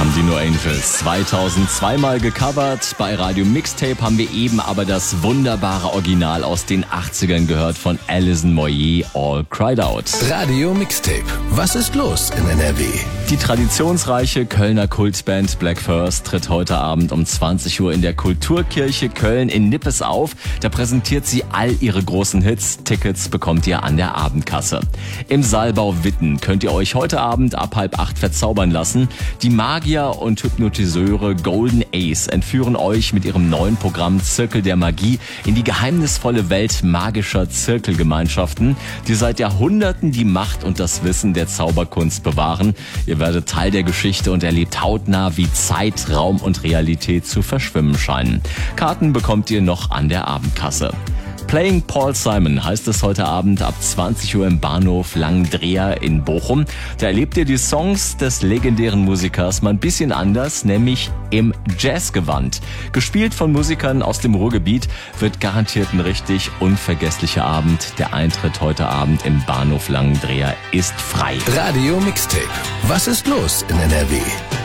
Haben die No Angels 2002 mal gecovert. Bei Radio Mixtape haben wir eben aber das wunderbare Original aus den 80ern gehört von Alison Moyet, All Cried Out. Radio Mixtape. Was ist los in NRW? Die traditionsreiche Kölner Kultband Black First tritt heute Abend um 20 Uhr in der Kulturkirche Köln in Nippes auf. Da präsentiert sie all ihre großen Hits. Tickets bekommt ihr an der Abendkasse. Im Saalbau Witten könnt ihr euch heute Abend ab 7:30 verzaubern lassen. Die Magier und Hypnotiseure Golden Ace entführen euch mit ihrem neuen Programm Zirkel der Magie in die geheimnisvolle Welt magischer Zirkelgemeinschaften, die seit Jahrhunderten die Macht und das Wissen der Zauberkunst bewahren. Ihr werdet Teil der Geschichte und erlebt hautnah, wie Zeit, Raum und Realität zu verschwimmen scheinen. Karten bekommt ihr noch an der Abendkasse. Playing Paul Simon heißt es heute Abend ab 20 Uhr im Bahnhof Langendreher in Bochum. Da erlebt ihr die Songs des legendären Musikers mal ein bisschen anders, nämlich im Jazzgewand. Gespielt von Musikern aus dem Ruhrgebiet, wird garantiert ein richtig unvergesslicher Abend. Der Eintritt heute Abend im Bahnhof Langendreher ist frei. Radio Mixtape. Was ist los in NRW?